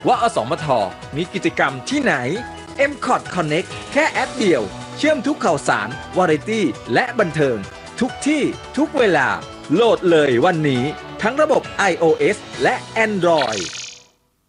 ว่าอสมทมีกิจกรรมที่ไหน MCOT Connect แค่แอปเดียวเชื่อมทุกข่าวสาร วาไรตี้ และบันเทิง ทุกที่ทุกเวลาโหลดเลยวันนี้ทั้งระบบ iOS และ Android